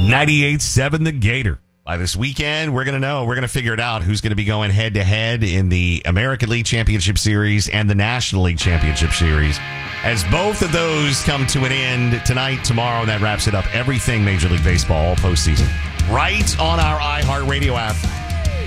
98.7 The Gator. By this weekend, we're going to know. We're going to figure it out who's going to be going head-to-head in the American League Championship Series and the National League Championship Series. As both of those come to an end tonight, tomorrow, and that wraps it up. Everything Major League Baseball postseason. Right on our iHeartRadio app.